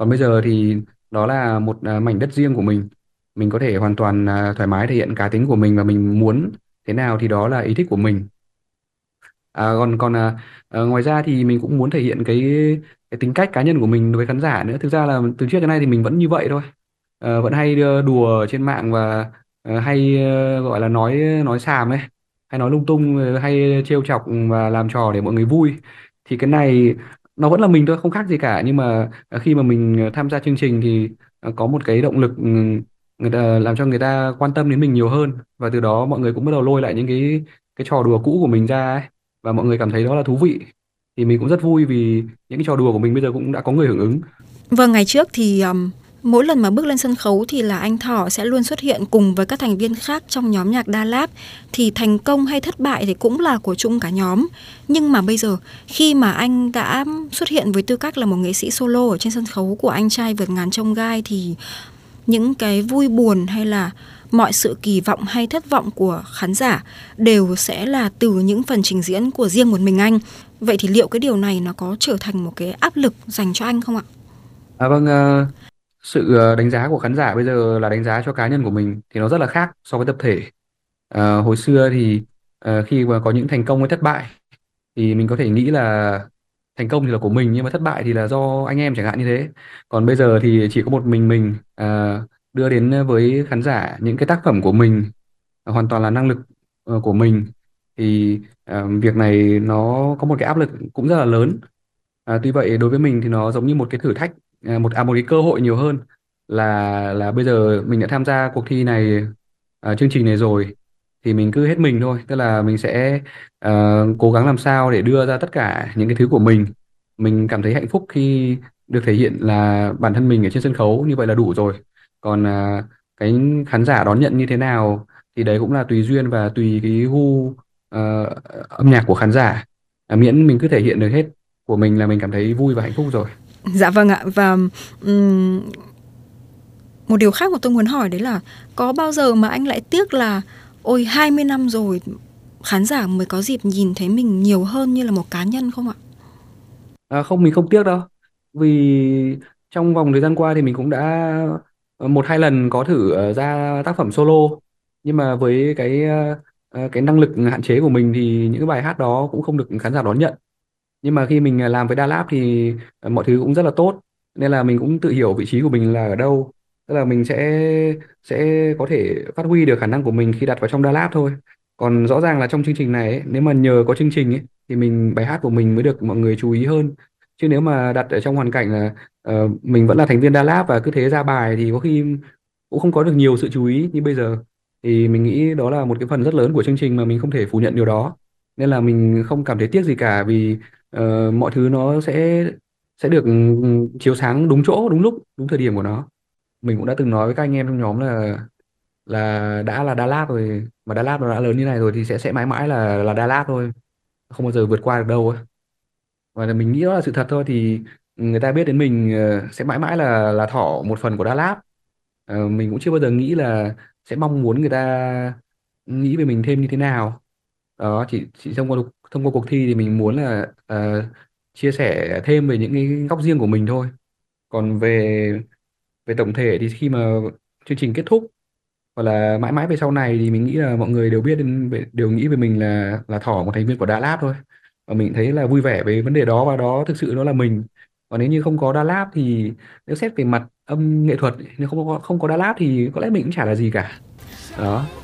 Còn bây giờ thì đó là một mảnh đất riêng của mình có thể hoàn toàn thoải mái thể hiện cá tính của mình, và mình muốn thế nào thì đó là ý thích của mình. Còn còn ngoài ra thì mình cũng muốn thể hiện cái tính cách cá nhân của mình đối với khán giả nữa. Thực ra là từ trước đến nay thì mình vẫn như vậy thôi. Vẫn hay đùa trên mạng, và hay gọi là nói xàm ấy, hay nói lung tung, hay trêu chọc và làm trò để mọi người vui. Thì cái này nó vẫn là mình thôi, không khác gì cả. Nhưng mà khi mà mình tham gia chương trình thì có một cái động lực, người ta làm cho người ta quan tâm đến mình nhiều hơn, và từ đó mọi người cũng bắt đầu lôi lại những cái trò đùa cũ của mình ra ấy, và mọi người cảm thấy đó là thú vị. Thì mình cũng rất vui vì những cái trò đùa của mình bây giờ cũng đã có người hưởng ứng. Vâng, ngày trước thì mỗi lần mà bước lên sân khấu thì là anh Thỏ sẽ luôn xuất hiện cùng với các thành viên khác trong nhóm nhạc Đà Lạt. Thì thành công hay thất bại thì cũng là của chung cả nhóm. Nhưng mà bây giờ khi mà anh đã xuất hiện với tư cách là một nghệ sĩ solo ở trên sân khấu của Anh Trai Vượt Ngàn Chông Gai, thì những cái vui buồn hay là mọi sự kỳ vọng hay thất vọng của khán giả đều sẽ là từ những phần trình diễn của riêng một mình anh. Vậy thì liệu cái điều này nó có trở thành một cái áp lực dành cho anh không ạ? Vâng, sự đánh giá của khán giả bây giờ là đánh giá cho cá nhân của mình thì nó rất là khác so với tập thể. Hồi xưa thì khi mà có những thành công hay thất bại thì mình có thể nghĩ là thành công thì là của mình, nhưng mà thất bại thì là do anh em chẳng hạn như thế. Còn bây giờ thì chỉ có một mình đưa đến với khán giả những cái tác phẩm của mình, hoàn toàn là năng lực của mình. Thì việc này nó có một cái áp lực cũng rất là lớn. Tuy vậy đối với mình thì nó giống như một cái thử thách, một cái cơ hội nhiều hơn, là bây giờ mình đã tham gia cuộc thi này, chương trình này rồi, thì mình cứ hết mình thôi. Tức là mình sẽ cố gắng làm sao để đưa ra tất cả những cái thứ của mình cảm thấy hạnh phúc khi được thể hiện là bản thân mình ở trên sân khấu, như vậy là đủ rồi. Còn cái khán giả đón nhận như thế nào thì đấy cũng là tùy duyên và tùy cái gu ờ, âm nhạc của khán giả. Miễn mình cứ thể hiện được hết của mình là mình cảm thấy vui và hạnh phúc rồi. Dạ vâng ạ. Và ừm, một điều khác mà tôi muốn hỏi đấy là có bao giờ mà anh lại tiếc là ôi 20 năm rồi khán giả mới có dịp nhìn thấy mình nhiều hơn như là một cá nhân không ạ? Không, mình không tiếc đâu, vì trong vòng thời gian qua thì mình cũng đã một hai lần có thử ra tác phẩm solo. Nhưng mà với cái năng lực hạn chế của mình thì những cái bài hát đó cũng không được khán giả đón nhận. Nhưng mà khi mình làm với Đà Lạt thì mọi thứ cũng rất là tốt, nên là mình cũng tự hiểu vị trí của mình là ở đâu. Tức là mình sẽ có thể phát huy được khả năng của mình khi đặt vào trong Đà Lạt thôi. Còn rõ ràng là trong chương trình này ấy, nếu mà nhờ có chương trình ấy, thì bài hát của mình mới được mọi người chú ý hơn. Chứ nếu mà đặt ở trong hoàn cảnh là mình vẫn là thành viên Đà Lạt và cứ thế ra bài thì có khi cũng không có được nhiều sự chú ý như bây giờ. Thì mình nghĩ đó là một cái phần rất lớn của chương trình mà mình không thể phủ nhận điều đó. Nên là mình không cảm thấy tiếc gì cả, vì mọi thứ nó sẽ được chiếu sáng đúng chỗ, đúng lúc, đúng thời điểm của nó. Mình cũng đã từng nói với các anh em trong nhóm là đã là Đà Lạt rồi, mà Đà Lạt nó đã lớn như này rồi thì sẽ mãi mãi là Đà Lạt thôi, không bao giờ vượt qua được đâu ấy. Và là mình nghĩ đó là sự thật thôi. Thì người ta biết đến mình sẽ mãi mãi là Thỏ, một phần của Đà Lạt. Mình cũng chưa bao giờ nghĩ là sẽ mong muốn người ta nghĩ về mình thêm như thế nào. Đó, chỉ thông qua cuộc thi thì mình muốn là chia sẻ thêm về những cái góc riêng của mình thôi. Còn về về tổng thể thì khi mà chương trình kết thúc, hoặc là mãi mãi về sau này, thì mình nghĩ là mọi người đều nghĩ về mình là Thỏ, một thành viên của Đà Lạt thôi. Và mình thấy là vui vẻ với vấn đề đó, và đó thực sự nó là mình. Còn nếu như không có Đà Lạt thì, nếu xét về mặt nghệ thuật, nếu không có Đà Lạt thì có lẽ mình cũng chả là gì cả. Đó.